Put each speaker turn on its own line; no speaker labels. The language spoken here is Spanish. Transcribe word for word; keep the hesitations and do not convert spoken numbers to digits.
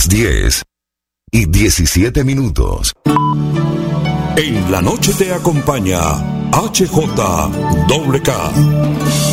diez y diecisiete minutos.
En la noche te acompaña H J K.